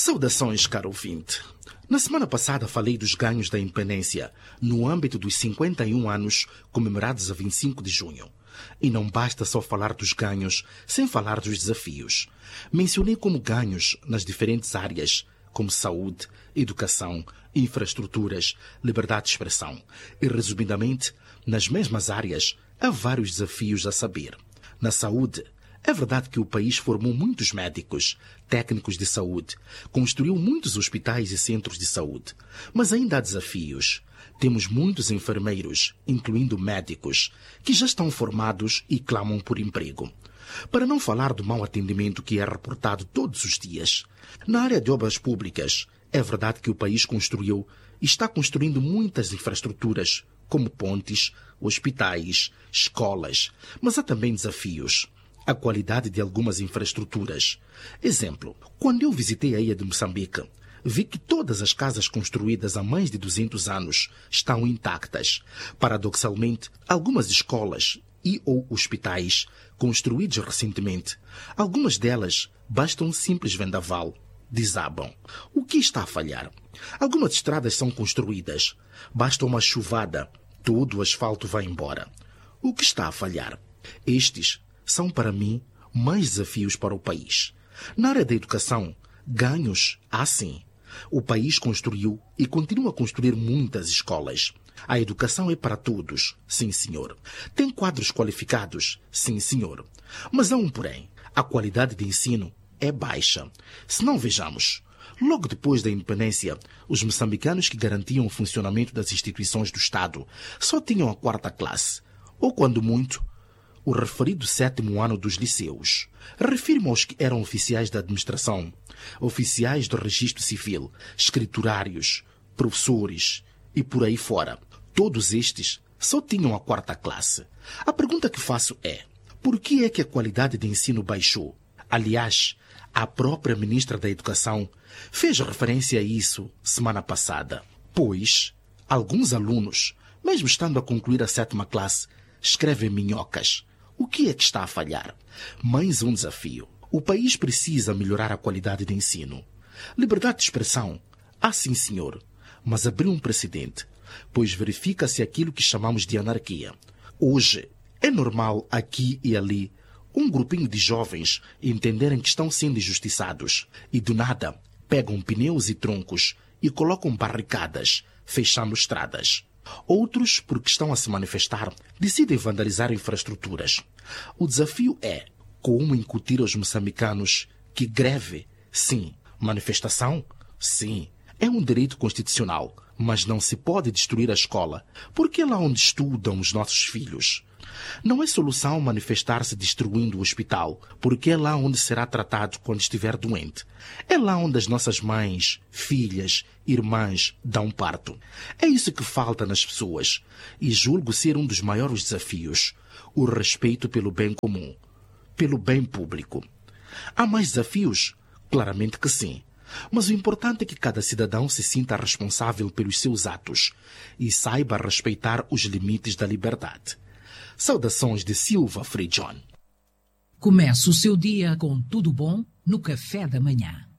Saudações, caro ouvinte. Na semana passada falei dos ganhos da independência no âmbito dos 51 anos comemorados a 25 de junho. E não basta só falar dos ganhos sem falar dos desafios. Mencionei como ganhos nas diferentes áreas, como saúde, educação, infraestruturas, liberdade de expressão. E, resumidamente, nas mesmas áreas, há vários desafios a saber. Na saúde, é verdade que o país formou muitos médicos, técnicos de saúde, construiu muitos hospitais e centros de saúde. Mas ainda há desafios. Temos muitos enfermeiros, incluindo médicos, que já estão formados e clamam por emprego. Para não falar do mau atendimento que é reportado todos os dias. Na área de obras públicas, é verdade que o país construiu e está construindo muitas infraestruturas, como pontes, hospitais, escolas. Mas há também desafios. A qualidade de algumas infraestruturas. Exemplo, quando eu visitei a ilha de Moçambique, vi que todas as casas construídas há mais de 200 anos estão intactas. Paradoxalmente, algumas escolas e ou hospitais construídos recentemente, algumas delas basta um simples vendaval, desabam. O que está a falhar? Algumas estradas são construídas, basta uma chuvada, todo o asfalto vai embora. O que está a falhar? Estes são, para mim, mais desafios para o país. Na área da educação, ganhos há sim. O país construiu e continua a construir muitas escolas. A educação é para todos, sim senhor. Tem quadros qualificados, sim senhor. Mas há um porém. A qualidade de ensino é baixa. Se não vejamos, logo depois da independência, os moçambicanos que garantiam o funcionamento das instituições do Estado só tinham a 4ª classe, ou quando muito, o referido 7º ano dos liceus. Refiro-me aos que eram oficiais da administração, oficiais do registro civil, escriturários, professores e por aí fora. Todos estes só tinham a 4ª classe. A pergunta que faço é, por que é que a qualidade de ensino baixou? Aliás, a própria ministra da Educação fez referência a isso semana passada. Pois, alguns alunos, mesmo estando a concluir a 7ª classe, escrevem minhocas. O que é que está a falhar? Mais um desafio. O país precisa melhorar a qualidade de ensino. Liberdade de expressão? Sim, senhor. Mas abriu um precedente, pois verifica-se aquilo que chamamos de anarquia. Hoje, é normal aqui e ali um grupinho de jovens entenderem que estão sendo injustiçados e, do nada, pegam pneus e troncos e colocam barricadas, fechando estradas. Outros, porque estão a se manifestar, decidem vandalizar infraestruturas. O desafio é como incutir aos moçambicanos que greve, sim, manifestação, sim, é um direito constitucional, mas não se pode destruir a escola, porque é lá onde estudam os nossos filhos. Não é solução manifestar-se destruindo o hospital, porque é lá onde será tratado quando estiver doente. É lá onde as nossas mães, filhas, irmãs dão parto. É isso que falta nas pessoas, e julgo ser um dos maiores desafios, o respeito pelo bem comum, pelo bem público. Há mais desafios? Claramente que sim. Mas o importante é que cada cidadão se sinta responsável pelos seus atos e saiba respeitar os limites da liberdade. Saudações de Silva Free John. Comece o seu dia com tudo bom no café da manhã.